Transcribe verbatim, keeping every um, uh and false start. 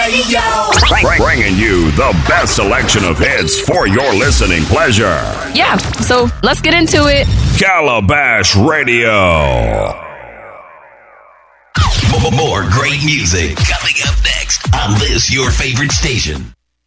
Bring- Bringing you the best selection of hits for your listening pleasure. Yeah, so let's get into it. Calabash Radio. More great music coming up next on this, your favorite station.